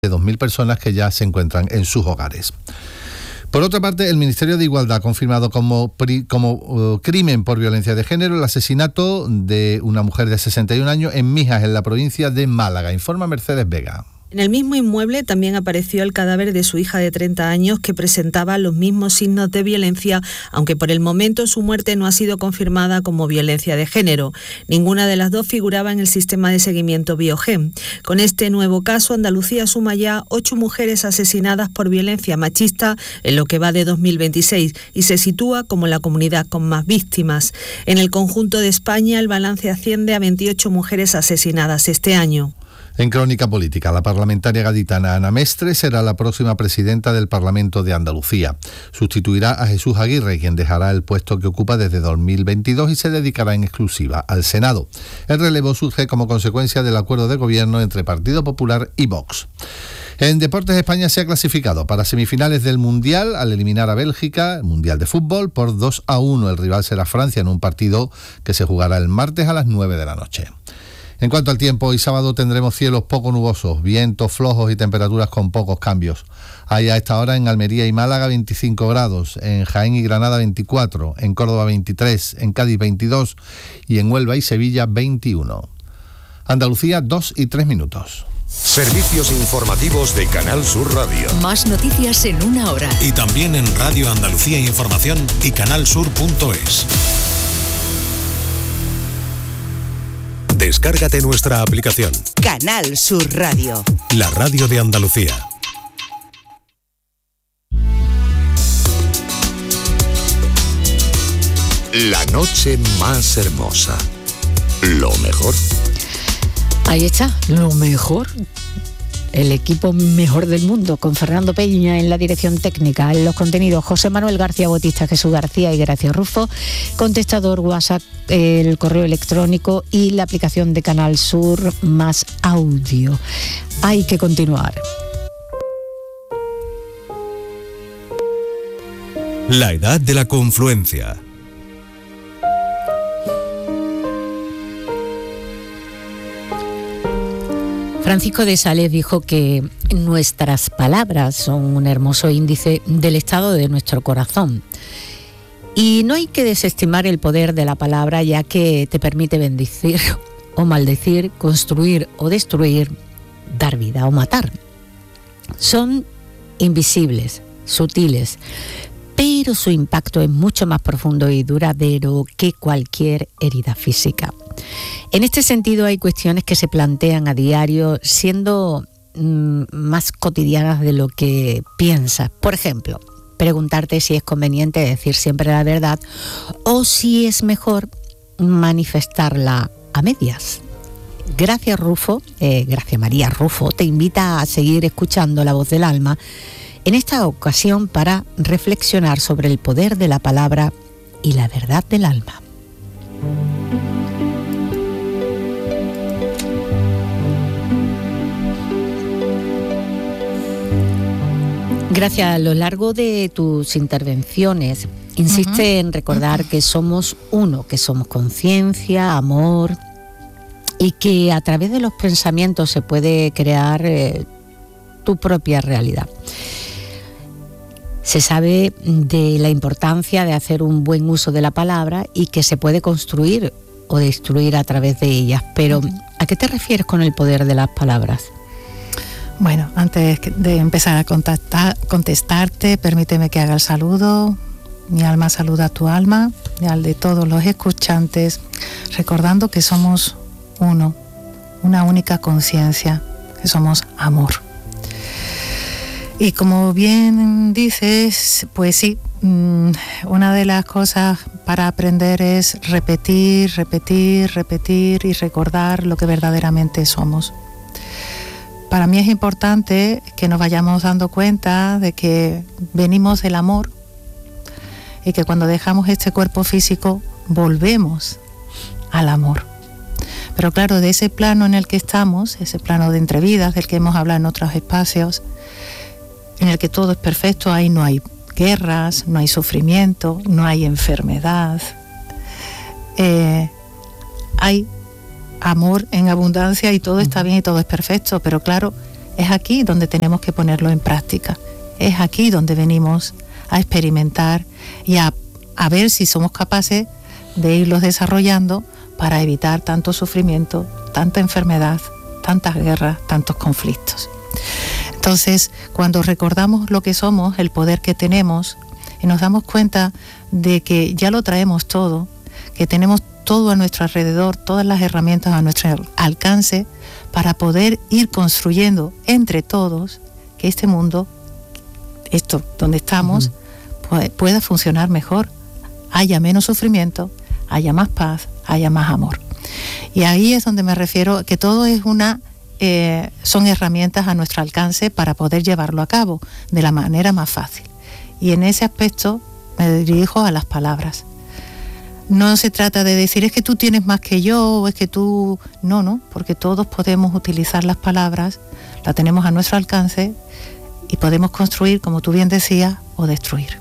de 2.000 personas que ya se encuentran en sus hogares. Por otra parte, el Ministerio de Igualdad ha confirmado como crimen por violencia de género el asesinato de una mujer de 61 años en Mijas, en la provincia de Málaga. Informa Mercedes Vega. En el mismo inmueble también apareció el cadáver de su hija de 30 años que presentaba los mismos signos de violencia, aunque por el momento su muerte no ha sido confirmada como violencia de género. Ninguna de las dos figuraba en el sistema de seguimiento Biogen. Con este nuevo caso, Andalucía suma ya 8 mujeres asesinadas por violencia machista en lo que va de 2026 y se sitúa como la comunidad con más víctimas. En el conjunto de España, el balance asciende a 28 mujeres asesinadas este año. En crónica política, la parlamentaria gaditana Ana Mestre será la próxima presidenta del Parlamento de Andalucía. Sustituirá a Jesús Aguirre, quien dejará el puesto que ocupa desde 2022 y se dedicará en exclusiva al Senado. El relevo surge como consecuencia del acuerdo de gobierno entre Partido Popular y Vox. En Deportes, España se ha clasificado para semifinales del Mundial al eliminar a Bélgica, el Mundial de Fútbol, por 2-1. El rival será Francia en un partido que se jugará el martes a las 9 de la noche. En cuanto al tiempo, hoy sábado tendremos cielos poco nubosos, vientos flojos y temperaturas con pocos cambios. Hay a esta hora en Almería y Málaga 25 grados, en Jaén y Granada 24, en Córdoba 23, en Cádiz 22 y en Huelva y Sevilla 21. Andalucía 2 y 3 minutos. Servicios informativos de Canal Sur Radio. Más noticias en una hora. Y también en Radio Andalucía Información y canalsur.es. Descárgate nuestra aplicación. Canal Sur Radio. La radio de Andalucía. La noche más hermosa. Lo mejor. Ahí está, lo mejor. El equipo mejor del mundo, con Fernando Peña en la dirección técnica, en los contenidos, José Manuel García Bautista, Jesús García y Gracia Rufo, contestador WhatsApp, el correo electrónico y la aplicación de Canal Sur más audio. Hay que continuar. La edad de la confluencia. Francisco de Sales dijo que nuestras palabras son un hermoso índice del estado de nuestro corazón. Y no hay que desestimar el poder de la palabra, ya que te permite bendecir o maldecir, construir o destruir, dar vida o matar. Son invisibles, sutiles, pero su impacto es mucho más profundo y duradero que cualquier herida física. En este sentido, hay cuestiones que se plantean a diario, siendo más cotidianas de lo que piensas. Por ejemplo, preguntarte si es conveniente decir siempre la verdad o si es mejor manifestarla a medias. Gracia María Rufo, te invita a seguir escuchando La Voz del Alma, en esta ocasión para reflexionar sobre el poder de la palabra y la verdad del alma. Gracias. A lo largo de tus intervenciones, insiste en recordar que somos uno, que somos conciencia, amor, y que a través de los pensamientos se puede crear tu propia realidad. Se sabe de la importancia de hacer un buen uso de la palabra y que se puede construir o destruir a través de ellas. Pero, ¿a qué te refieres con el poder de las palabras? Bueno, antes de empezar a contestarte, permíteme que haga el saludo. Mi alma saluda a tu alma y al de todos los escuchantes, recordando que somos uno, una única conciencia, que somos amor. Y como bien dices, pues sí, una de las cosas para aprender es repetir y recordar lo que verdaderamente somos. Para mí es importante que nos vayamos dando cuenta de que venimos del amor y que cuando dejamos este cuerpo físico volvemos al amor. Pero claro, de ese plano en el que estamos, ese plano de entrevidas del que hemos hablado en otros espacios, en el que todo es perfecto, ahí no hay guerras, no hay sufrimiento, no hay enfermedad, hay amor en abundancia y todo está bien y todo es perfecto, pero claro, es aquí donde tenemos que ponerlo en práctica. Es aquí donde venimos a experimentar y a ver si somos capaces de irlos desarrollando para evitar tanto sufrimiento, tanta enfermedad, tantas guerras, tantos conflictos. Entonces, cuando recordamos lo que somos, el poder que tenemos, y nos damos cuenta de que ya lo traemos todo, que tenemos todo a nuestro alrededor, todas las herramientas a nuestro alcance para poder ir construyendo entre todos que este mundo, esto donde estamos, pueda funcionar mejor, haya menos sufrimiento, haya más paz, haya más amor. Y ahí es donde me refiero que todo es son herramientas a nuestro alcance para poder llevarlo a cabo de la manera más fácil. Y en ese aspecto me dirijo a las palabras. No se trata de decir es que tú tienes más que yo o es que tú... No, porque todos podemos utilizar las palabras, las tenemos a nuestro alcance y podemos construir, como tú bien decías, o destruir.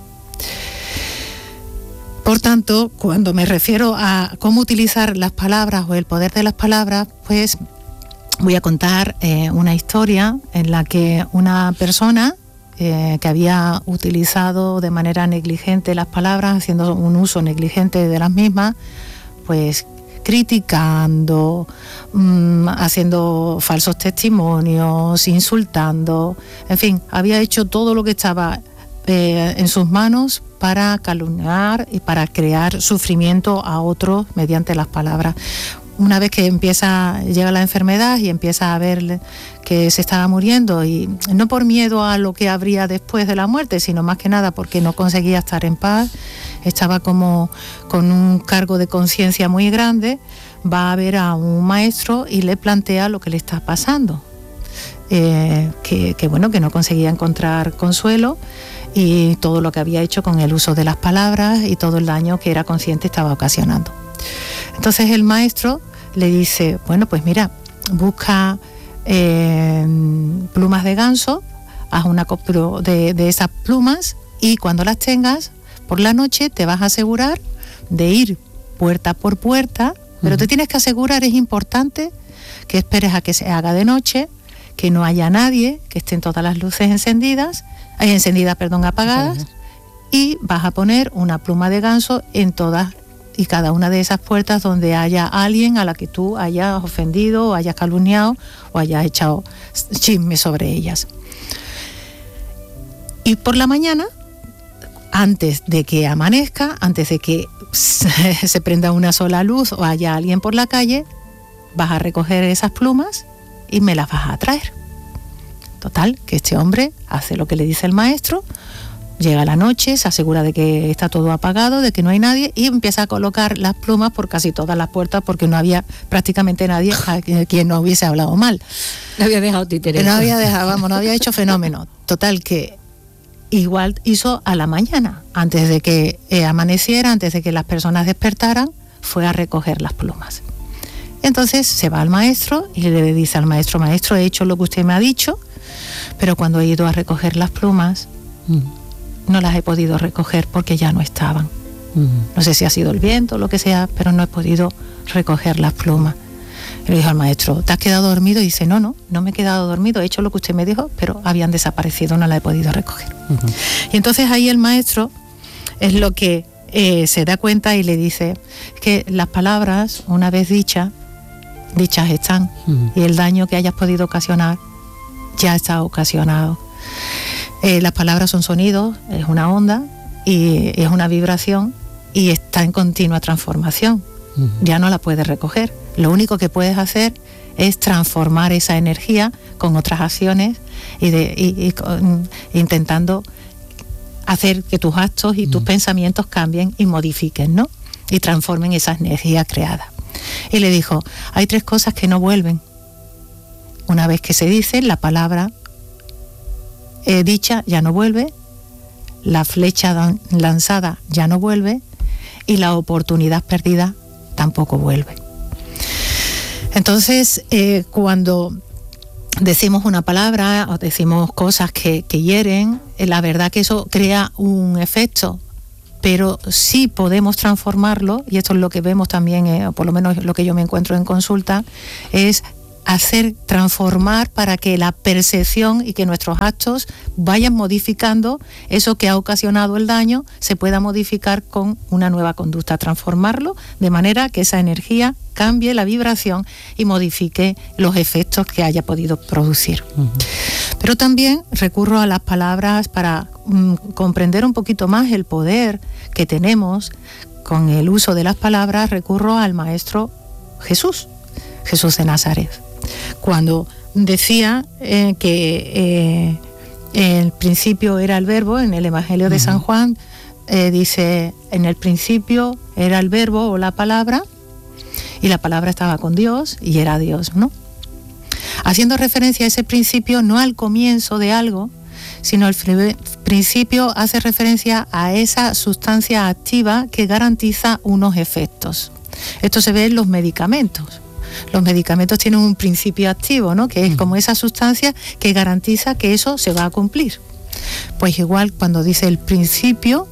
Por tanto, cuando me refiero a cómo utilizar las palabras o el poder de las palabras, pues voy a contar una historia en la que una persona que había utilizado de manera negligente las palabras, haciendo un uso negligente de las mismas, pues criticando, haciendo falsos testimonios, insultando, en fin, había hecho todo lo que estaba en sus manos para calumniar y para crear sufrimiento a otros mediante las palabras. Una vez que llega la enfermedad y empieza a ver que se estaba muriendo, y no por miedo a lo que habría después de la muerte, sino más que nada porque no conseguía estar en paz, estaba como con un cargo de conciencia muy grande, va a ver a un maestro y le plantea lo que le está pasando, que no conseguía encontrar consuelo y todo lo que había hecho con el uso de las palabras y todo el daño que era consciente estaba ocasionando. Entonces el maestro le dice, bueno, pues mira, busca plumas de ganso, haz una copia de esas plumas y cuando las tengas, por la noche te vas a asegurar de ir puerta por puerta, pero te tienes que asegurar, es importante, que esperes a que se haga de noche, que no haya nadie, que estén todas las luces apagadas, y vas a poner una pluma de ganso en todas y cada una de esas puertas donde haya alguien a la que tú hayas ofendido o hayas calumniado o hayas echado chisme sobre ellas. Y por la mañana, antes de que amanezca, antes de que se prenda una sola luz o haya alguien por la calle, vas a recoger esas plumas y me las vas a traer. Total, que este hombre hace lo que le dice el maestro. Llega la noche, se asegura de que está todo apagado, de que no hay nadie y empieza a colocar las plumas por casi todas las puertas porque no había prácticamente nadie a quien no hubiese hablado mal. No había dejado títeres. No había hecho fenómeno. Total, que igual hizo a la mañana, antes de que amaneciera, antes de que las personas despertaran, fue a recoger las plumas. Entonces se va al maestro y le dice al maestro, maestro, he hecho lo que usted me ha dicho, pero cuando he ido a recoger las plumas, no las he podido recoger porque ya no estaban. No sé si ha sido el viento o lo que sea, pero no he podido recoger las plumas. Y le dijo al maestro, ¿te has quedado dormido? Y dice, no me he quedado dormido, he hecho lo que usted me dijo, pero habían desaparecido, no las he podido recoger. Y entonces ahí el maestro es lo que se da cuenta y le dice que las palabras, una vez dichas están, y el daño que hayas podido ocasionar ya está ocasionado. Las palabras son sonidos, es una onda y es una vibración y está en continua transformación. Ya no la puedes recoger. Lo único que puedes hacer es transformar esa energía con otras acciones intentando hacer que tus actos y tus pensamientos cambien y modifiquen, ¿no? Y transformen esa energía creada. Y le dijo, hay 3 cosas que no vuelven. Una vez que se dice, la palabra dicha ya no vuelve, la flecha lanzada ya no vuelve y la oportunidad perdida tampoco vuelve. Entonces, cuando decimos una palabra o decimos cosas que hieren, la verdad que eso crea un efecto, pero sí podemos transformarlo, y esto es lo que vemos también, por lo menos lo que yo me encuentro en consulta, es transformar para que la percepción y que nuestros actos vayan modificando eso que ha ocasionado el daño, se pueda modificar con una nueva conducta, transformarlo de manera que esa energía cambie la vibración y modifique los efectos que haya podido producir. Pero también recurro a las palabras para comprender un poquito más el poder que tenemos con el uso de las palabras. Recurro al Maestro Jesús de Nazaret, cuando decía que el principio era el verbo. En el Evangelio de San Juan dice: en el principio era el verbo o la palabra, y la palabra estaba con Dios y era Dios, ¿no? Haciendo referencia a ese principio, no al comienzo de algo, sino el principio hace referencia a esa sustancia activa que garantiza unos efectos. Esto se ve en los medicamentos. Los medicamentos tienen un principio activo, ¿no? Que es como esa sustancia que garantiza que eso se va a cumplir. Pues igual, cuando dice el principio,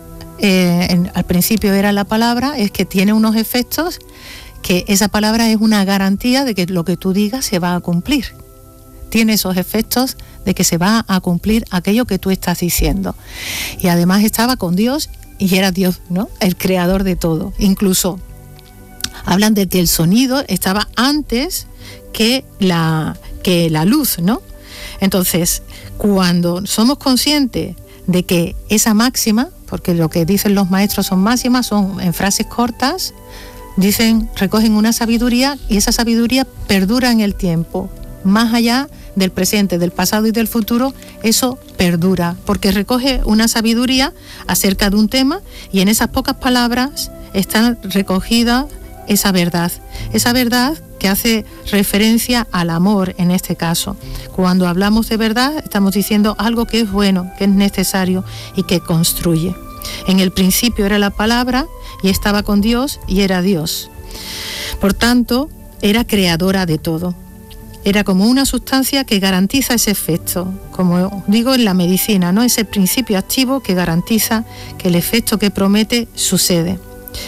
al principio era la palabra, es que tiene unos efectos, que esa palabra es una garantía de que lo que tú digas se va a cumplir. Tiene esos efectos de que se va a cumplir aquello que tú estás diciendo. Y además estaba con Dios y era Dios, ¿no? El creador de todo. Incluso hablan de que el sonido estaba antes que la luz, ¿no? Entonces, cuando somos conscientes de que esa máxima, porque lo que dicen los maestros son máximas, son en frases cortas, recogen una sabiduría, y esa sabiduría perdura en el tiempo. Más allá del presente, del pasado y del futuro, eso perdura, porque recoge una sabiduría acerca de un tema, y en esas pocas palabras está recogida esa verdad que hace referencia al amor en este caso. Cuando hablamos de verdad, estamos diciendo algo que es bueno, que es necesario y que construye. En el principio era la palabra y estaba con Dios y era Dios. Por tanto, era creadora de todo. Era como una sustancia que garantiza ese efecto, como digo en la medicina, ¿no? Ese principio activo que garantiza que el efecto que promete sucede.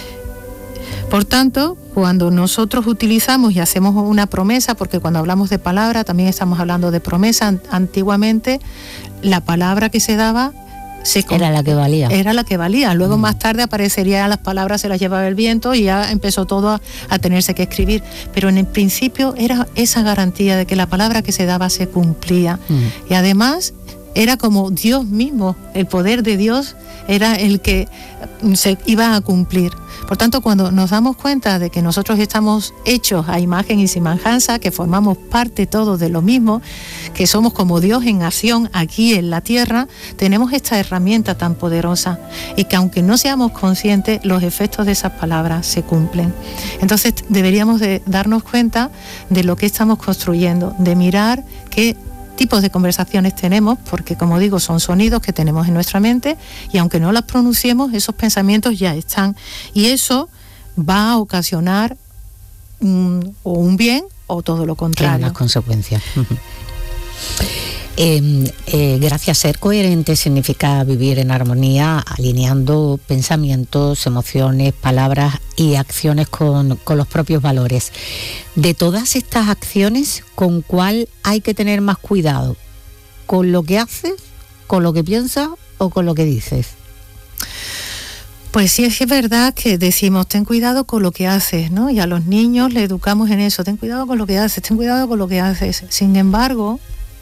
Por tanto, cuando nosotros utilizamos y hacemos una promesa, porque cuando hablamos de palabra también estamos hablando de promesa, antiguamente la palabra que se daba era la que valía. Era la que valía. Luego más tarde aparecerían las palabras, se las llevaba el viento y ya empezó todo a tenerse que escribir. Pero en el principio era esa garantía de que la palabra que se daba se cumplía. Y además era como Dios mismo, el poder de Dios era el que se iba a cumplir. Por tanto, cuando nos damos cuenta de que nosotros estamos hechos a imagen y semejanza, que formamos parte todos de lo mismo, que somos como Dios en acción aquí en la tierra, tenemos esta herramienta tan poderosa, y que aunque no seamos conscientes, los efectos de esas palabras se cumplen. Entonces deberíamos de darnos cuenta de lo que estamos construyendo, de mirar qué tipos de conversaciones tenemos, porque como digo, son sonidos que tenemos en nuestra mente, y aunque no las pronunciemos, esos pensamientos ya están, y eso va a ocasionar o un bien o todo lo contrario. Las consecuencias. Gracias. Ser coherente significa vivir en armonía, alineando pensamientos, emociones, palabras y acciones con los propios valores. De todas estas acciones, ¿con cuál hay que tener más cuidado? ¿Con lo que haces, con lo que piensas o con lo que dices? Pues sí, es verdad que decimos, ten cuidado con lo que haces, ¿no? Y a los niños le educamos en eso, ten cuidado con lo que haces, ten cuidado con lo que haces. Sin embargo,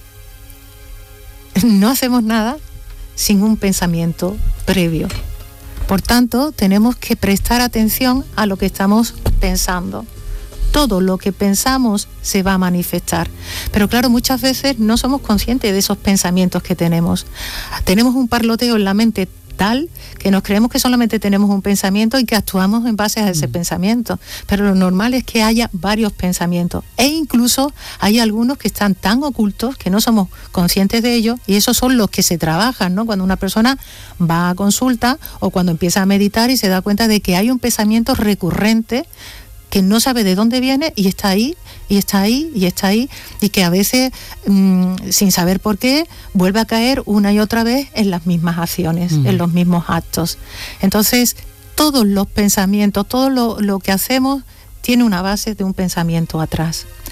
no hacemos nada sin un pensamiento previo. Por tanto, tenemos que prestar atención a lo que estamos pensando. Todo lo que pensamos se va a manifestar. Pero claro, muchas veces no somos conscientes de esos pensamientos que tenemos. Tenemos un parloteo en la mente tal que nos creemos que solamente tenemos un pensamiento y que actuamos en base a ese pensamiento, pero lo normal es que haya varios pensamientos, e incluso hay algunos que están tan ocultos que no somos conscientes de ellos, y esos son los que se trabajan, ¿no? Cuando una persona va a consulta o cuando empieza a meditar y se da cuenta de que hay un pensamiento recurrente que no sabe de dónde viene y está ahí, y está ahí, y está ahí, y que a veces, sin saber por qué, vuelve a caer una y otra vez en las mismas acciones, en los mismos actos. Entonces, todos los pensamientos, todo lo que hacemos tiene una base de un pensamiento atrás.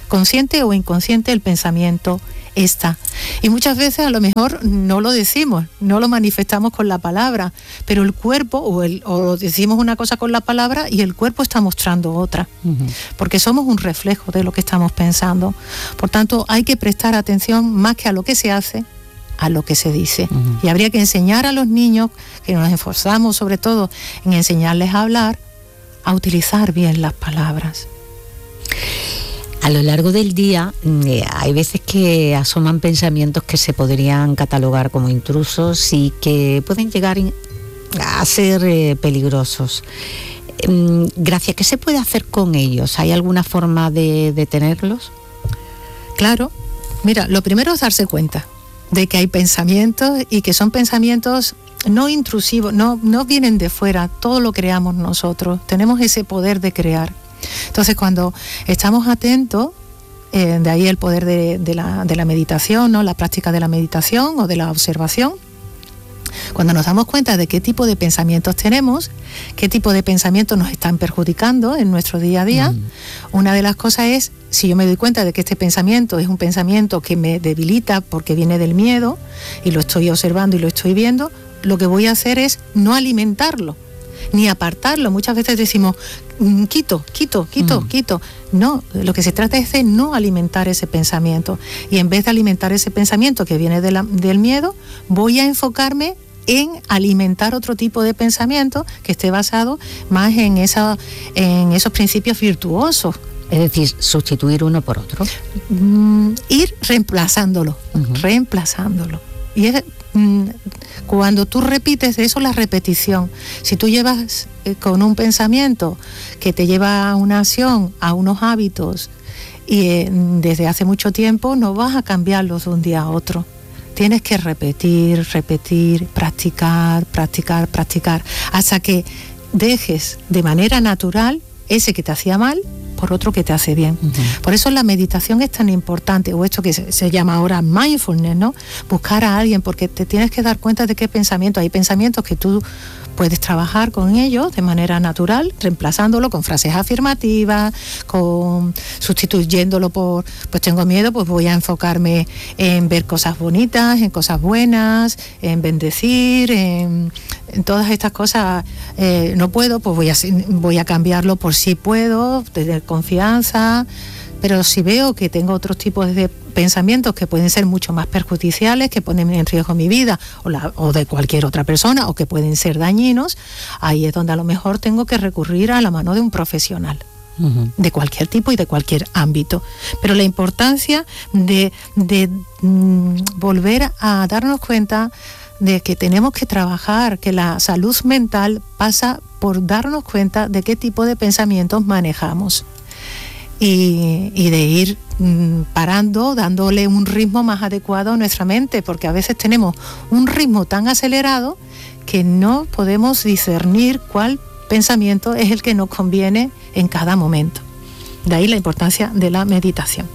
consciente o inconsciente el pensamiento está. Y muchas veces a lo mejor no lo decimos, no lo manifestamos con la palabra, pero el cuerpo o decimos una cosa con la palabra y el cuerpo está mostrando otra, porque somos un reflejo de lo que estamos pensando. Por tanto, hay que prestar atención más que a lo que se hace, a lo que se dice. Y habría que enseñar a los niños, que nos esforzamos sobre todo en enseñarles a hablar, a utilizar bien las palabras. A lo largo del día hay veces que asoman pensamientos que se podrían catalogar como intrusos y que pueden llegar a ser peligrosos. Gracia, ¿qué se puede hacer con ellos? ¿Hay alguna forma de detenerlos? Claro, mira, lo primero es darse cuenta de que hay pensamientos y que son pensamientos no intrusivos, no vienen de fuera, todo lo creamos nosotros, tenemos ese poder de crear. Entonces, cuando estamos atentos, de ahí el poder de la meditación, ¿no? La práctica de la meditación o de la observación, cuando nos damos cuenta de qué tipo de pensamientos tenemos, qué tipo de pensamientos nos están perjudicando en nuestro día a día, una de las cosas es, si yo me doy cuenta de que este pensamiento es un pensamiento que me debilita porque viene del miedo, y lo estoy observando y lo estoy viendo, lo que voy a hacer es no alimentarlo, ni apartarlo. Muchas veces decimos, quito. No, lo que se trata es de no alimentar ese pensamiento. Y en vez de alimentar ese pensamiento que viene del miedo, voy a enfocarme en alimentar otro tipo de pensamiento que esté basado más en esos principios virtuosos. Es decir, sustituir uno por otro. Ir reemplazándolo. Y es cuando tú repites eso, la repetición. Si tú llevas con un pensamiento que te lleva a una acción, a unos hábitos, y desde hace mucho tiempo, no vas a cambiarlos de un día a otro. Tienes que repetir, practicar, hasta que dejes de manera natural ese que te hacía mal por otro que te hace bien. Por eso la meditación es tan importante, o esto que se llama ahora mindfulness, ¿no? Buscar a alguien, porque te tienes que dar cuenta de qué pensamiento. Hay pensamientos que tú puedes trabajar con ellos de manera natural, reemplazándolo con frases afirmativas, sustituyéndolo por, pues tengo miedo, pues voy a enfocarme en ver cosas bonitas, en cosas buenas, en bendecir, en todas estas cosas. No puedo, pues voy a cambiarlo por sí puedo, tener confianza. Pero si veo que tengo otros tipos de pensamientos que pueden ser mucho más perjudiciales, que ponen en riesgo mi vida o de cualquier otra persona, o que pueden ser dañinos, ahí es donde a lo mejor tengo que recurrir a la mano de un profesional, de cualquier tipo y de cualquier ámbito. Pero la importancia de volver a darnos cuenta de que tenemos que trabajar, que la salud mental pasa por darnos cuenta de qué tipo de pensamientos manejamos. Y de ir parando, dándole un ritmo más adecuado a nuestra mente, porque a veces tenemos un ritmo tan acelerado que no podemos discernir cuál pensamiento es el que nos conviene en cada momento. De ahí la importancia de la meditación.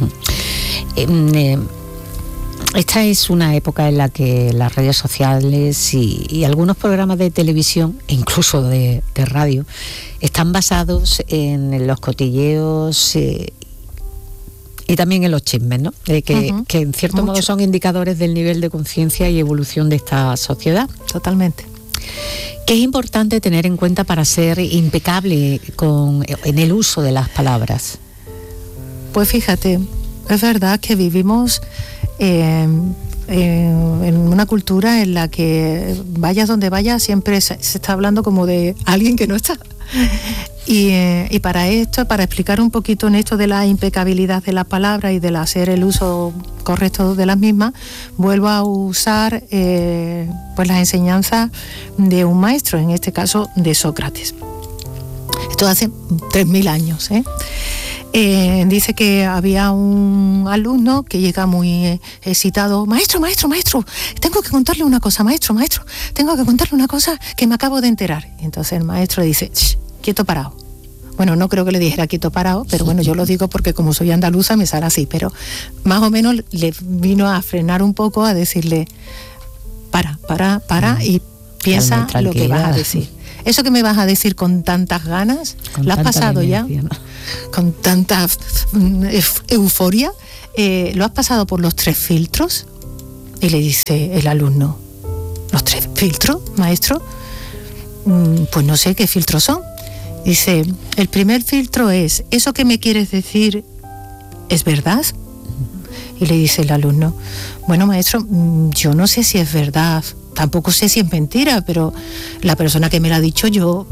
Esta es una época en la que las redes sociales y algunos programas de televisión, e incluso de radio, están basados en los cotilleos y también en los chismes, ¿no? Que en cierto modo son indicadores del nivel de conciencia y evolución de esta sociedad. Totalmente. ¿Qué es importante tener en cuenta para ser impecable en el uso de las palabras? Pues fíjate, es verdad que vivimos en una cultura en la que vayas donde vayas siempre se está hablando como de alguien que no está. Y para esto, para explicar un poquito en esto de la impecabilidad de las palabras y del hacer el uso correcto de las mismas, vuelvo a usar pues las enseñanzas de un maestro, en este caso de Sócrates. Esto hace 3.000 años, dice que había un alumno que llega muy excitado. Maestro, tengo que contarle una cosa, maestro, tengo que contarle una cosa que me acabo de enterar. Y entonces el maestro le dice, quieto parado. Bueno, no creo que le dijera quieto parado, pero bueno, yo lo digo porque como soy andaluza me sale así, pero más o menos le vino a frenar un poco, a decirle, para y piensa lo que vas a decir. Eso que me vas a decir con tantas ganas, ¿lo has pasado ya? tanta euforia, ¿lo has pasado por los 3 filtros? Y le dice el alumno, ¿los 3 filtros, maestro? Pues no sé qué filtros son. Dice, el primer filtro es, ¿eso que me quieres decir es verdad? Y le dice el alumno, bueno, maestro, yo no sé si es verdad, tampoco sé si es mentira, pero la persona que me lo ha dicho yo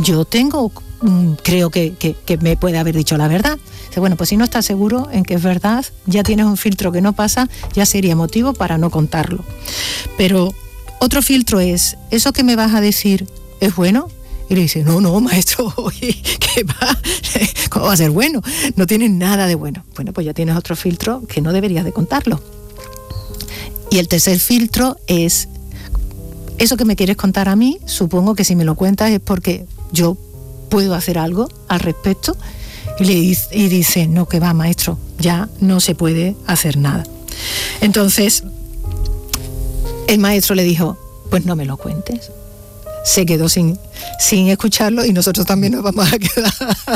creo que me puede haber dicho la verdad. Dice, bueno, pues si no estás seguro en que es verdad, ya tienes un filtro que no pasa, ya sería motivo para no contarlo. Pero otro filtro es, ¿eso que me vas a decir es bueno? Y le dice, no, maestro, oye, ¿qué va? ¿Cómo va a ser bueno? No tiene nada de bueno. Bueno, pues ya tienes otro filtro que no deberías de contarlo. Y el tercer filtro es, eso que me quieres contar a mí, supongo que si me lo cuentas es porque yo puedo hacer algo al respecto. Y dice, no, que va, maestro, ya no se puede hacer nada. Entonces, el maestro le dijo, pues no me lo cuentes. Se quedó sin escucharlo y nosotros también nos vamos a quedar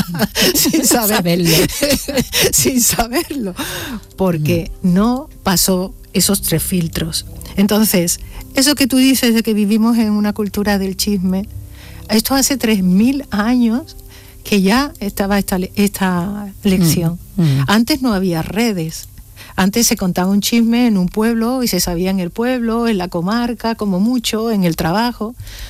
sin saberlo, porque no pasó esos 3 filtros. Entonces, eso que tú dices de que vivimos en una cultura del chisme, esto hace 3000 años que ya estaba esta lección. Antes no había redes. Antes se contaba un chisme en un pueblo y se sabía en el pueblo, en la comarca, como mucho, en el trabajo.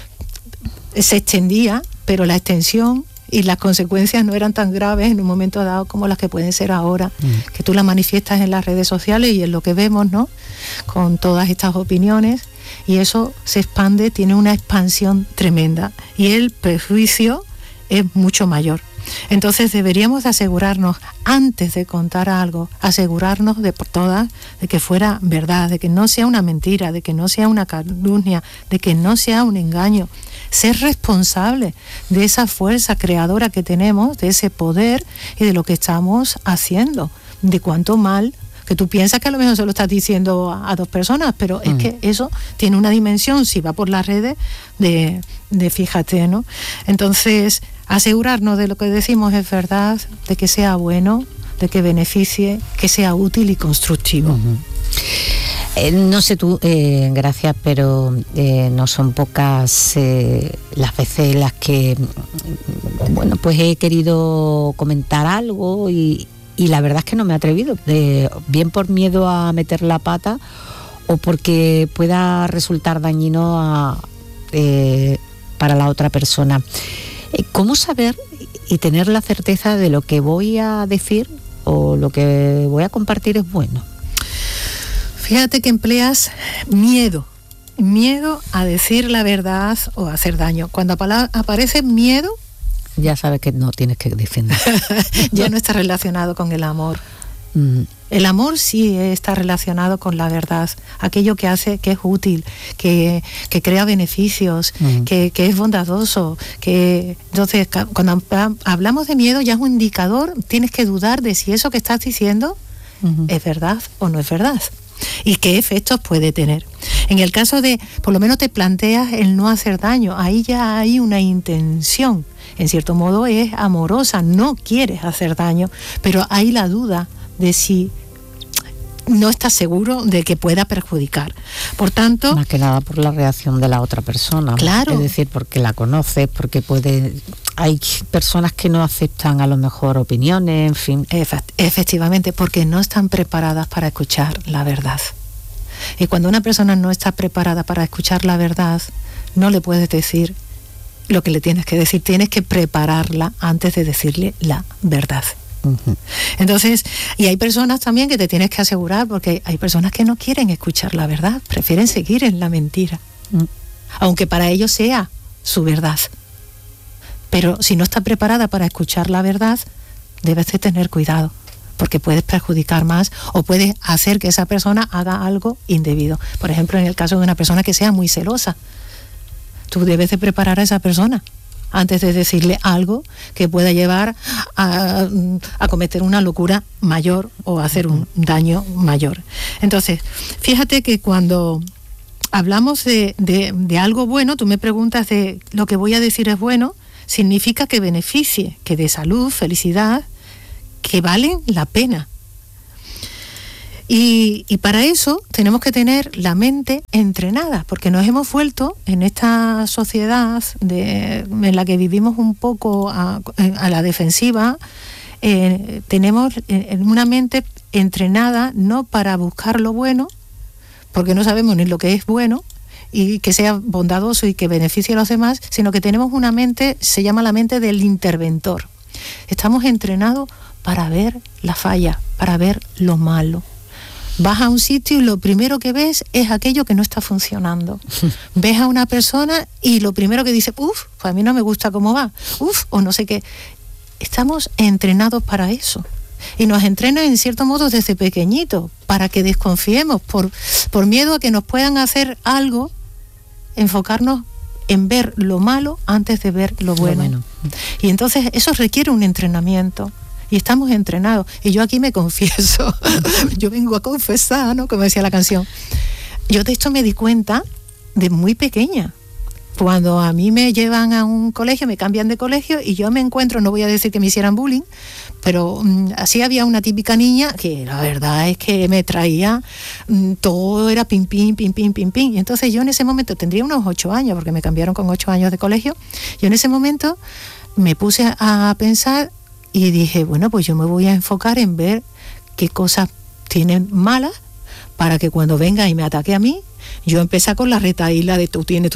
Se extendía, pero la extensión y las consecuencias no eran tan graves en un momento dado como las que pueden ser ahora, que tú las manifiestas en las redes sociales y en lo que vemos, ¿no? Con todas estas opiniones, y eso se expande, tiene una expansión tremenda y el prejuicio es mucho mayor. Entonces deberíamos de asegurarnos, antes de contar algo, asegurarnos de por todas de que fuera verdad, de que no sea una mentira, de que no sea una calumnia, de que no sea un engaño. Ser responsable de esa fuerza creadora que tenemos, de ese poder y de lo que estamos haciendo, de cuánto mal, que tú piensas que a lo mejor se lo estás diciendo a 2 personas, pero es que eso tiene una dimensión, si va por las redes, de fíjate, ¿no? Entonces, asegurarnos de lo que decimos es verdad, de que sea bueno, de que beneficie, que sea útil y constructivo. No sé tú, gracias, pero no son pocas las veces en las que, bueno, pues he querido comentar algo y la verdad es que no me he atrevido, bien por miedo a meter la pata o porque pueda resultar dañino para la otra persona. ¿Cómo saber y tener la certeza de lo que voy a decir o lo que voy a compartir es bueno? Fíjate que empleas miedo a decir la verdad o a hacer daño. Cuando aparece miedo, ya sabes que no tienes que defender. Ya no está relacionado con el amor. El amor sí está relacionado con la verdad, aquello que hace, que es útil, que crea beneficios, que es bondadoso, entonces cuando hablamos de miedo ya es un indicador, tienes que dudar de si eso que estás diciendo es verdad o no es verdad. Y qué efectos puede tener. En el caso de, por lo menos te planteas el no hacer daño, ahí ya hay una intención, en cierto modo es amorosa, no quieres hacer daño, pero hay la duda de si no estás seguro de que pueda perjudicar. Por tanto, más que nada por la reacción de la otra persona. Claro. Es decir, porque la conoces, porque hay personas que no aceptan a lo mejor opiniones, en fin. Efectivamente, porque no están preparadas para escuchar la verdad. Y cuando una persona no está preparada para escuchar la verdad, no le puedes decir lo que le tienes que decir, tienes que prepararla antes de decirle la verdad. Entonces, y hay personas también que te tienes que asegurar, porque hay personas que no quieren escuchar la verdad, prefieren seguir en la mentira, aunque para ellos sea su verdad. Pero si no está preparada para escuchar la verdad, debes de tener cuidado, porque puedes perjudicar más o puedes hacer que esa persona haga algo indebido. Por ejemplo, en el caso de una persona que sea muy celosa, tú debes de preparar a esa persona antes de decirle algo que pueda llevar a cometer una locura mayor o a hacer un daño mayor. Entonces, fíjate que cuando hablamos de algo bueno, tú me preguntas de lo que voy a decir es bueno, significa que beneficie, que dé salud, felicidad, que valen la pena. Y para eso tenemos que tener la mente entrenada, porque nos hemos vuelto en esta sociedad en la que vivimos un poco a la defensiva. Tenemos una mente entrenada no para buscar lo bueno, porque no sabemos ni lo que es bueno y que sea bondadoso y que beneficie a los demás, sino que tenemos una mente, se llama la mente del interventor. Estamos entrenados para ver la falla, para ver lo malo. Vas a un sitio y lo primero que ves es aquello que no está funcionando. Ves a una persona y lo primero que dice, pues a mí no me gusta cómo va, o no sé qué. Estamos entrenados para eso. Y nos entrenan en cierto modo desde pequeñitos, para que desconfiemos, por miedo a que nos puedan hacer algo, enfocarnos en ver lo malo antes de ver lo bueno. Y entonces eso requiere un entrenamiento. Y estamos entrenados. Y yo aquí me confieso, yo vengo a confesar, ¿no? Como decía la canción. Yo de esto me di cuenta de muy pequeña. Cuando a mí me llevan a un colegio, me cambian de colegio y yo me encuentro, no voy a decir que me hicieran bullying, pero así había una típica niña que la verdad es que me traía, todo era pim, pim, pim, pim, pim, pim. Y entonces yo en ese momento, tendría unos 8 años, porque me cambiaron con 8 años de colegio, yo en ese momento me puse a pensar y dije, bueno, pues yo me voy a enfocar en ver qué cosas tienen malas para que cuando venga y me ataque a mí, yo empecé con la retahíla de tú tienes.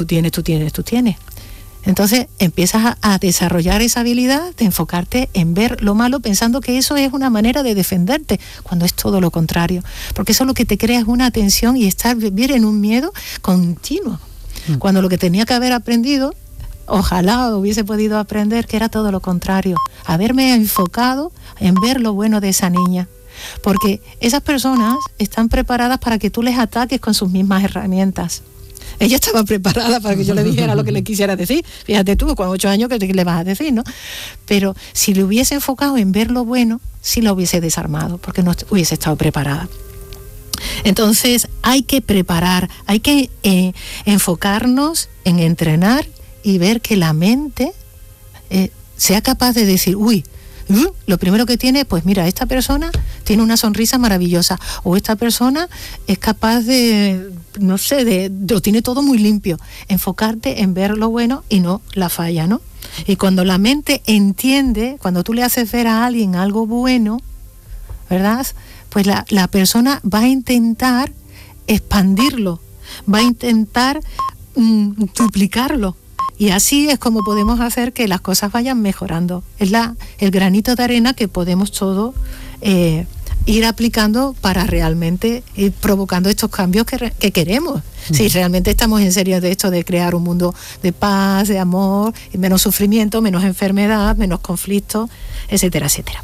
Entonces empiezas a desarrollar esa habilidad de enfocarte en ver lo malo, pensando que eso es una manera de defenderte, cuando es todo lo contrario. Porque eso lo que te crea es una tensión y vivir en un miedo continuo. Cuando lo que tenía que haber aprendido, ojalá hubiese podido aprender que era todo lo contrario, haberme enfocado en ver lo bueno de esa niña, porque esas personas están preparadas para que tú les ataques con sus mismas herramientas. Ella estaba preparada para que yo le dijera lo que le quisiera decir. Fíjate tú, con 8 años, ¿qué le vas a decir, no? Pero si le hubiese enfocado en ver lo bueno, sí lo hubiese desarmado, porque no hubiese estado preparada. Entonces hay que preparar, hay que enfocarnos en entrenar y ver que la mente sea capaz de decir, lo primero que tiene, pues mira, esta persona tiene una sonrisa maravillosa, o esta persona es capaz de, no sé, lo tiene todo muy limpio. Enfocarte en ver lo bueno y no la falla, ¿no? Y cuando la mente entiende, cuando tú le haces ver a alguien algo bueno, ¿verdad? Pues la persona va a intentar expandirlo, va a intentar duplicarlo. Y así es como podemos hacer que las cosas vayan mejorando. Es el granito de arena que podemos todos ir aplicando para realmente ir provocando estos cambios que queremos. Si realmente estamos en serio de esto de crear un mundo de paz, de amor, menos sufrimiento, menos enfermedad, menos conflictos, etcétera, etcétera.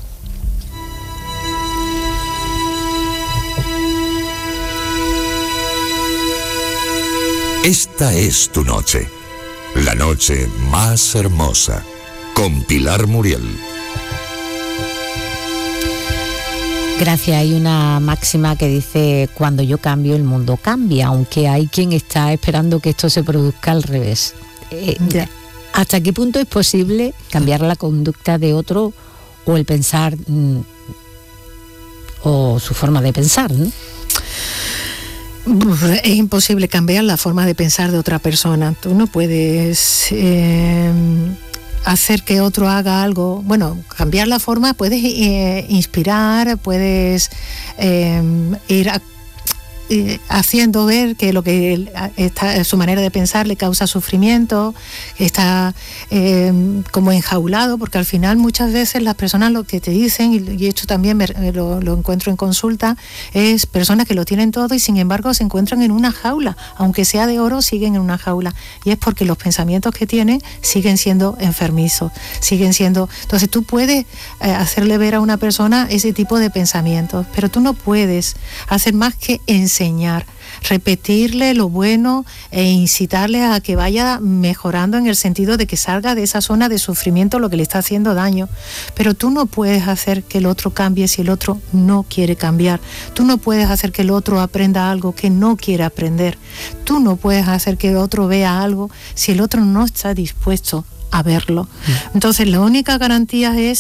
Esta es tu noche. La noche más hermosa, con Pilar Muriel. Gracias. Hay una máxima que dice, cuando yo cambio, el mundo cambia, aunque hay quien está esperando que esto se produzca al revés. ¿Hasta qué punto es posible cambiar la conducta de otro o el pensar o su forma de pensar, ¿no? Es imposible cambiar la forma de pensar de otra persona. Tú no puedes hacer que otro haga algo. Bueno, cambiar la forma, puedes inspirar, puedes ir haciendo ver que lo que su manera de pensar le causa sufrimiento, está como enjaulado, porque al final muchas veces las personas lo que te dicen, y esto también lo encuentro en consulta, es personas que lo tienen todo y sin embargo se encuentran en una jaula, aunque sea de oro, siguen en una jaula, y es porque los pensamientos que tienen siguen siendo enfermizos, siguen siendo. Entonces tú puedes hacerle ver a una persona ese tipo de pensamientos, pero tú no puedes hacer más que enseñar, repetirle lo bueno e incitarle a que vaya mejorando en el sentido de que salga de esa zona de sufrimiento lo que le está haciendo daño. Pero tú no puedes hacer que el otro cambie si el otro no quiere cambiar. Tú no puedes hacer que el otro aprenda algo que no quiere aprender. Tú no puedes hacer que el otro vea algo si el otro no está dispuesto a verlo. Entonces la única garantía es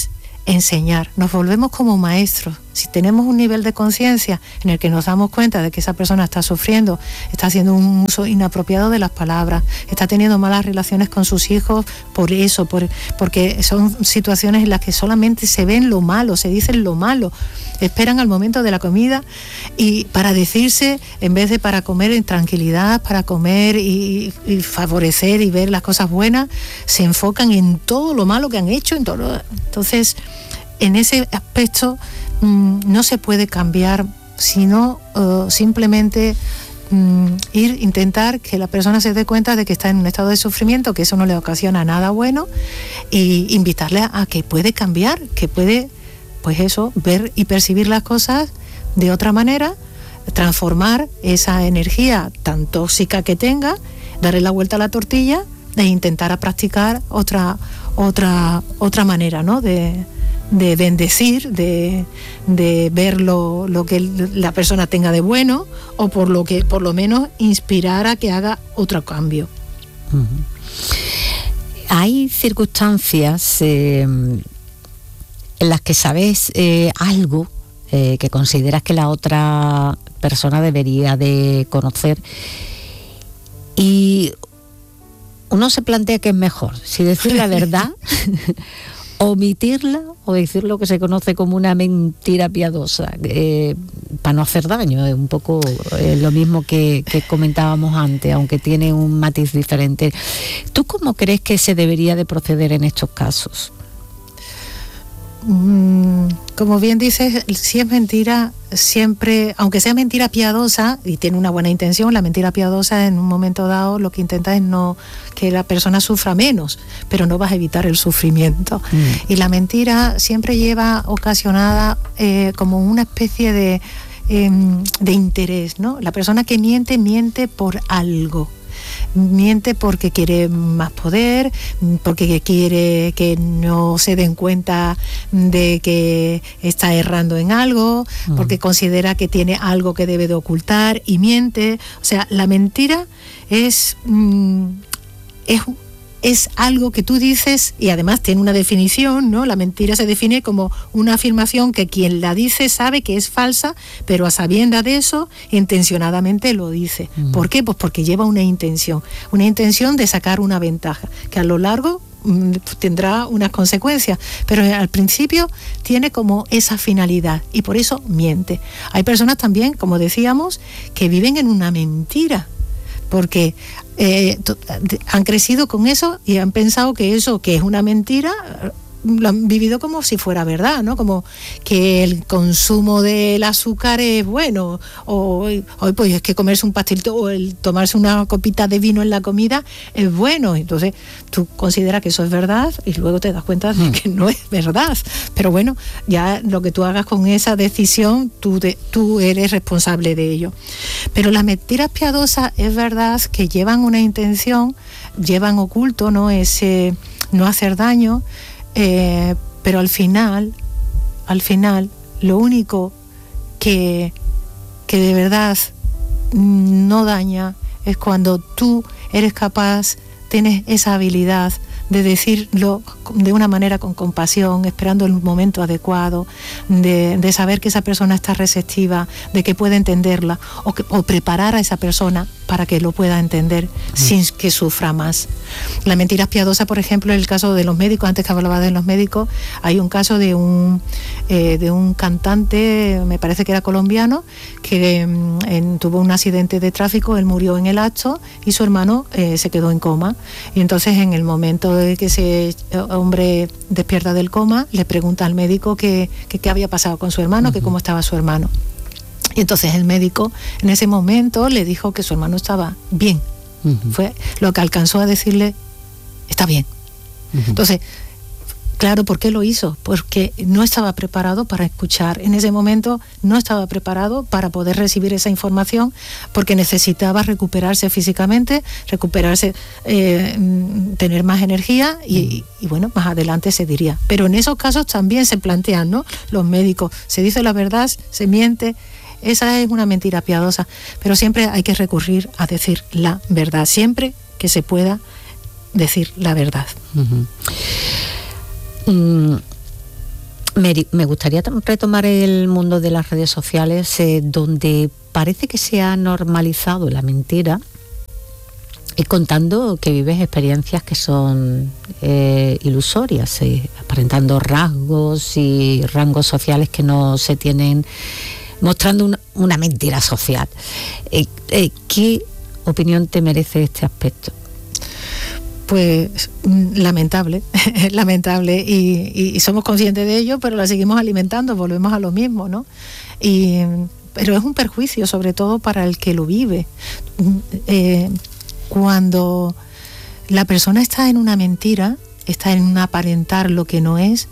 enseñar, nos volvemos como maestros. Si tenemos un nivel de conciencia en el que nos damos cuenta de que esa persona está sufriendo, está haciendo un uso inapropiado de las palabras, está teniendo malas relaciones con sus hijos por eso, porque son situaciones en las que solamente se ven lo malo, se dicen lo malo, esperan al momento de la comida y para decirse, en vez de para comer en tranquilidad, para comer y favorecer y ver las cosas buenas, se enfocan en todo lo malo que han hecho. Entonces, en ese aspecto no se puede cambiar, sino simplemente intentar que la persona se dé cuenta de que está en un estado de sufrimiento, que eso no le ocasiona nada bueno, y invitarle a que puede cambiar, que puede, pues eso, ver y percibir las cosas de otra manera, transformar esa energía tan tóxica que tenga, darle la vuelta a la tortilla e intentar practicar otra manera, ¿no? de bendecir, de ver lo que la persona tenga de bueno, o por lo menos inspirar a que haga otro cambio. Hay circunstancias en las que sabes algo que consideras que la otra persona debería de conocer, y uno se plantea que es mejor, si decir la verdad, omitirla, o decir lo que se conoce como una mentira piadosa, para no hacer daño. Es un poco lo mismo que comentábamos antes, aunque tiene un matiz diferente. ¿Tú cómo crees que se debería de proceder en estos casos? Como bien dices, si es mentira, siempre, aunque sea mentira piadosa y tiene una buena intención, la mentira piadosa en un momento dado lo que intenta es no que la persona sufra menos, pero no vas a evitar el sufrimiento. Y la mentira siempre lleva ocasionada como una especie de interés, ¿no? La persona que miente por algo. Miente porque quiere más poder, porque quiere que no se den cuenta de que está errando en algo, porque considera que tiene algo que debe de ocultar y miente. O sea, la mentira es algo que tú dices, y además tiene una definición, ¿no? La mentira se define como una afirmación que quien la dice sabe que es falsa, pero a sabiendas de eso, intencionadamente lo dice. ¿Por qué? Pues porque lleva una intención de sacar una ventaja, que a lo largo tendrá unas consecuencias, pero al principio tiene como esa finalidad y por eso miente. Hay personas también, como decíamos, que viven en una mentira, porque han crecido con eso y han pensado que eso, que es una mentira, lo han vivido como si fuera verdad, ¿no? Como que el consumo del azúcar es bueno, o pues es que comerse un pastelito o el tomarse una copita de vino en la comida es bueno. Entonces tú consideras que eso es verdad y luego te das cuenta de que no es verdad. Pero bueno, ya lo que tú hagas con esa decisión, tú eres responsable de ello. Pero las mentiras piadosas es verdad que llevan una intención, llevan oculto, ¿no? Ese no hacer daño. Pero al final, lo único que de verdad no daña es cuando tú eres capaz, tienes esa habilidad de decirlo de una manera con compasión, esperando el momento adecuado, de saber que esa persona está receptiva, de que puede entenderla, o preparar a esa persona para que lo pueda entender sin que sufra más. La mentira piadosa, por ejemplo, en el caso de los médicos, antes que hablaba de los médicos, hay un caso de un cantante, me parece que era colombiano, que tuvo un accidente de tráfico, él murió en el acto y su hermano se quedó en coma. Y entonces en el momento de que ese hombre despierta del coma, le pregunta al médico qué había pasado con su hermano, que cómo estaba su hermano. Y entonces el médico en ese momento le dijo que su hermano estaba bien. Fue lo que alcanzó a decirle, está bien. Entonces, claro, ¿por qué lo hizo? Porque no estaba preparado para escuchar. En ese momento no estaba preparado para poder recibir esa información, porque necesitaba recuperarse físicamente, tener más energía y bueno, más adelante se diría. Pero en esos casos también se plantean, ¿no? Los médicos, se dice la verdad, se miente. Esa es una mentira piadosa, pero siempre hay que recurrir a decir la verdad, siempre que se pueda decir la verdad. Me gustaría retomar el mundo de las redes sociales, donde parece que se ha normalizado la mentira, contando que vives experiencias que son ilusorias, aparentando rasgos y rangos sociales que no se tienen, mostrando una mentira social. ¿Qué opinión te merece este aspecto? Pues lamentable y somos conscientes de ello, pero la seguimos alimentando, volvemos a lo mismo, ¿no? Pero es un perjuicio, sobre todo para el que lo vive. Cuando la persona está en una mentira, está en un aparentar lo que no es,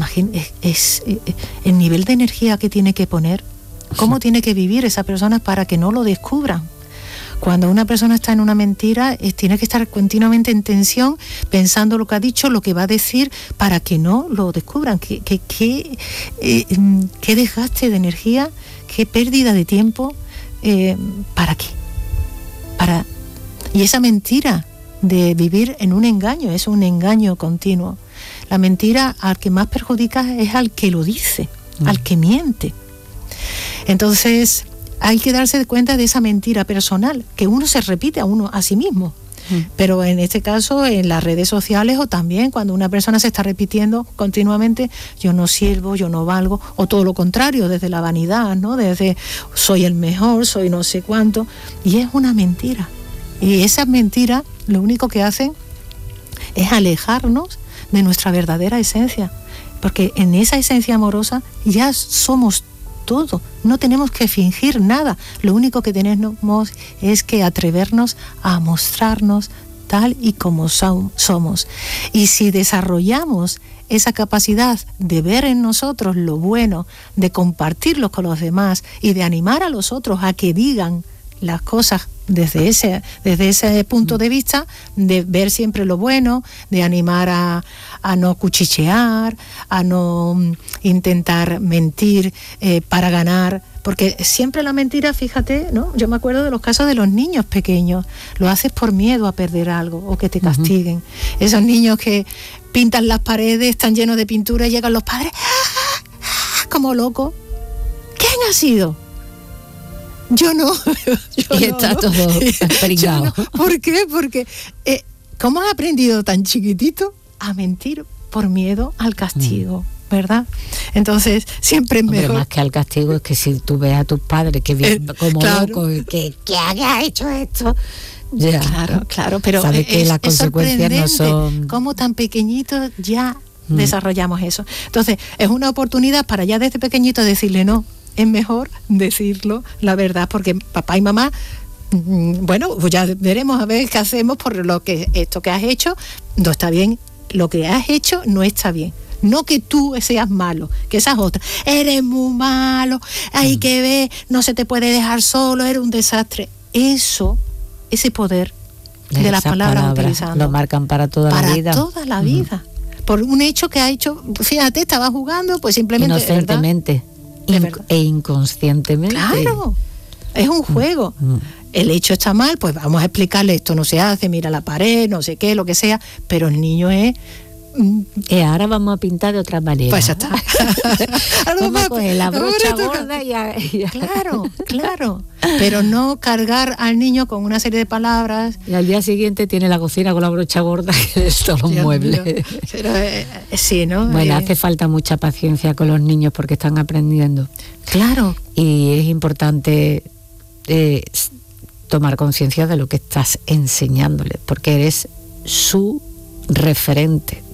es el nivel de energía que tiene que poner, cómo tiene que vivir esa persona para que no lo descubran. Cuando una persona está en una mentira, tiene que estar continuamente en tensión, pensando lo que ha dicho, lo que va a decir, para que no lo descubran. Qué desgaste de energía, qué pérdida de tiempo. ¿Para qué? Y esa mentira de vivir en un engaño, es un engaño continuo. La mentira al que más perjudica es al que lo dice, al que miente. Entonces, hay que darse cuenta de esa mentira personal, que uno se repite a sí mismo. Pero en este caso, en las redes sociales, o también cuando una persona se está repitiendo continuamente, yo no sirvo, yo no valgo, o todo lo contrario, desde la vanidad, ¿no? Desde soy el mejor, soy no sé cuánto, y es una mentira. Y esas mentiras lo único que hacen es alejarnos de nuestra verdadera esencia, porque en esa esencia amorosa ya somos todo, no tenemos que fingir nada, lo único que tenemos es que atrevernos a mostrarnos tal y como somos. Y si desarrollamos esa capacidad de ver en nosotros lo bueno, de compartirlo con los demás y de animar a los otros a que digan las cosas desde ese punto de vista, de ver siempre lo bueno, de animar a no cuchichear, a no intentar mentir para ganar, porque siempre la mentira, fíjate, ¿no? Yo me acuerdo de los casos de los niños pequeños, lo haces por miedo a perder algo o que te castiguen. Esos niños que pintan las paredes, están llenos de pintura y llegan los padres como locos. ¿Quién ha sido? Yo no. Y está todo pringado. No. ¿Por qué? Porque ¿cómo has aprendido tan chiquitito a mentir por miedo al castigo? ¿Verdad? Entonces, siempre es mejor. Más que al castigo, es que si tú ves a tus padres que viven como claro, locos, que ha hecho esto. Ya, claro, pero sabe que las consecuencias no son. Cómo tan pequeñitos ya desarrollamos eso. Entonces, es una oportunidad para ya desde pequeñito decirle no. Es mejor decirlo, la verdad, porque papá y mamá, bueno, pues ya veremos a ver qué hacemos por lo que esto que has hecho no está bien, lo que has hecho no está bien. No que tú seas malo, que esas otras, eres muy malo, hay que ver, no se te puede dejar solo, eres un desastre. Eso, ese poder de las palabras utilizando, lo marcan para toda la vida. Para toda la vida. Por un hecho que ha hecho, fíjate, estaba jugando, pues simplemente. Inocentemente. E inconscientemente. Claro, es un juego. El hecho está mal, pues vamos a explicarle, esto no se hace, mira la pared, no sé qué, lo que sea, pero el niño es... ahora vamos a pintar de otra manera. Pues ya está. Vamos a coger la brocha gorda y Claro. Pero no cargar al niño con una serie de palabras. Y al día siguiente tiene la cocina con la brocha gorda que es todos los muebles. Pero, sí, ¿no? Bueno, hace falta mucha paciencia con los niños porque están aprendiendo. Claro. Y es importante tomar conciencia de lo que estás enseñándoles, porque eres su referente.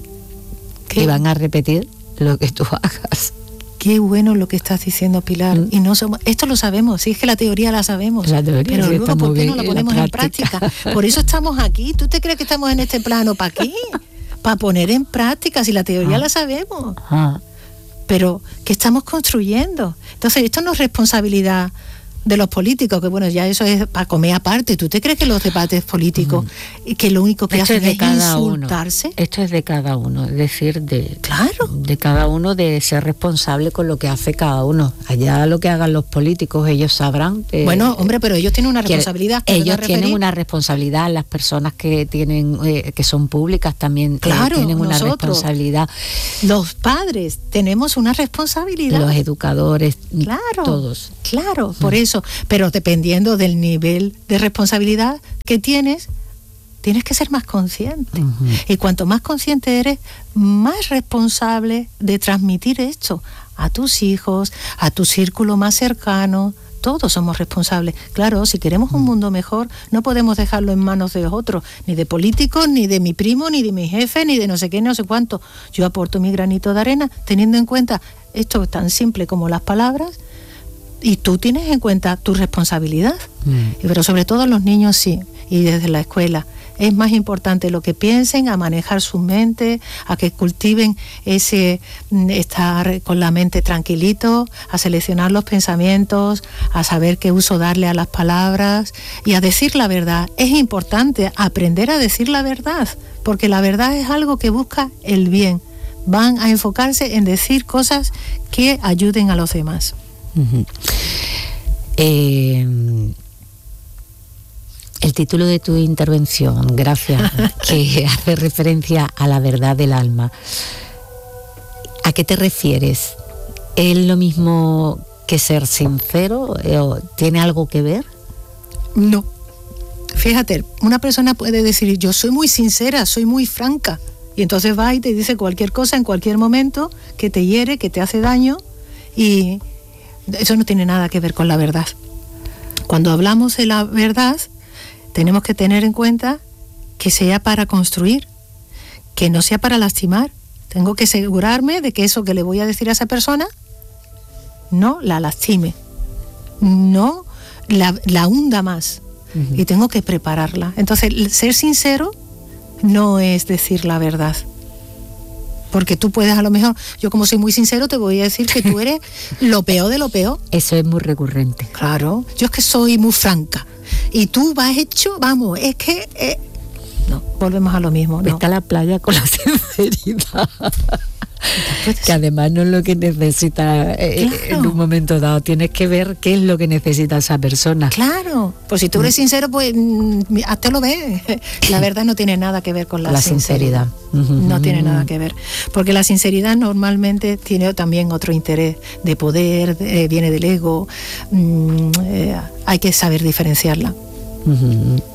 Y van a repetir lo que tú hagas. Qué bueno lo que estás diciendo, Pilar. Y no somos, esto lo sabemos, sí, es que la teoría la sabemos, pero luego ¿por qué no la ponemos en práctica? Por eso estamos aquí. ¿Tú te crees que estamos en este plano para qué? Para poner en práctica, si la teoría la sabemos. Pero ¿qué estamos construyendo? Entonces esto no es responsabilidad de los políticos, que bueno, ya eso es para comer aparte. ¿Tú te crees que los debates políticos y que lo único que hacen es insultarse? Esto es de cada uno, es decir, de cada uno, de ser responsable con lo que hace cada uno. Allá lo que hagan los políticos, ellos sabrán. Bueno, hombre, pero ellos tienen una responsabilidad. Ellos tienen una responsabilidad, las personas que tienen, que son públicas también tienen una responsabilidad. Los padres tenemos una responsabilidad. Los educadores, todos. Claro, por eso. Pero dependiendo del nivel de responsabilidad que tienes que ser más consciente. Y cuanto más consciente eres, más responsable de transmitir esto a tus hijos, a tu círculo más cercano. Todos somos responsables. Claro, si queremos un mundo mejor, no podemos dejarlo en manos de otros, ni de políticos, ni de mi primo, ni de mi jefe, ni de no sé qué, no sé cuánto. Yo aporto mi granito de arena, teniendo en cuenta esto tan simple como las palabras, y tú tienes en cuenta tu responsabilidad. Pero sobre todo los niños sí, y desde la escuela. Es más importante lo que piensen, a manejar su mente, a que cultiven ese estar con la mente tranquilito, a seleccionar los pensamientos, a saber qué uso darle a las palabras y a decir la verdad. Es importante aprender a decir la verdad, porque la verdad es algo que busca el bien. Van a enfocarse en decir cosas que ayuden a los demás. El título de tu intervención, gracias, que hace referencia a la verdad del alma. ¿A qué te refieres? ¿Es lo mismo que ser sincero? ¿Tiene algo que ver? No. Fíjate, una persona puede decir, yo soy muy sincera, soy muy franca, y entonces va y te dice cualquier cosa en cualquier momento que te hiere, que te hace daño, y eso no tiene nada que ver con la verdad. Cuando hablamos de la verdad, tenemos que tener en cuenta que sea para construir, que no sea para lastimar. Tengo que asegurarme de que eso que le voy a decir a esa persona no la lastime, no la hunda más. Y tengo que prepararla. Entonces, ser sincero no es decir la verdad. Porque tú puedes, a lo mejor, yo como soy muy sincero, te voy a decir que tú eres lo peor de lo peor. Eso es muy recurrente. Claro, yo es que soy muy franca. Y tú vas hecho, vamos, es que... No, volvemos a lo mismo. No. Está la playa con la sinceridad. Que además no es lo que necesita en un momento dado. Tienes que ver qué es lo que necesita esa persona. Claro, pues si tú eres sincero, pues hasta lo ves. La verdad no tiene nada que ver con la sinceridad. No tiene nada que ver. Porque la sinceridad normalmente tiene también otro interés de poder, viene del ego. Hay que saber diferenciarla.